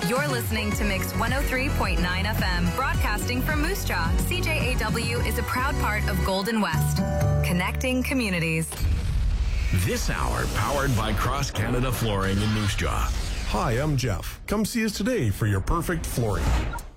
You're listening to Mix 103.9 FM, broadcasting from Moose Jaw. CJAW is a proud part of Golden West, connecting communities. This hour powered by Cross Canada Flooring in Moose Jaw. Hi, I'm Jeff. Come see us today for your perfect flooring.